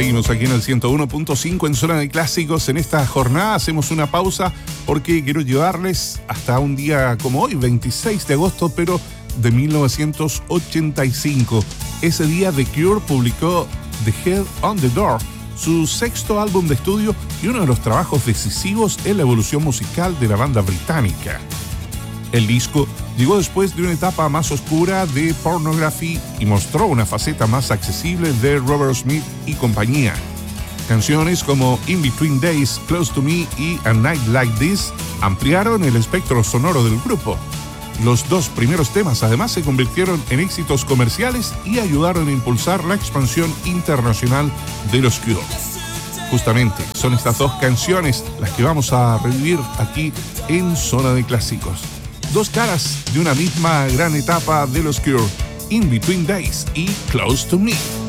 Seguimos aquí en el 101.5 en Zona de Clásicos. En esta jornada hacemos una pausa porque quiero llevarles hasta un día como hoy, 26 de agosto, pero de 1985. Ese día The Cure publicó The Head on the Door, su sexto álbum de estudio y uno de los trabajos decisivos en la evolución musical de la banda británica. El disco llegó después de una etapa más oscura de Pornography y mostró una faceta más accesible de Robert Smith y compañía. Canciones como In Between Days, Close to Me y A Night Like This ampliaron el espectro sonoro del grupo. Los dos primeros temas además se convirtieron en éxitos comerciales y ayudaron a impulsar la expansión internacional de los Cure. Justamente son estas dos canciones las que vamos a revivir aquí en Zona de Clásicos. Dos caras de una misma gran etapa de los Cure, In Between Days y Close to Me.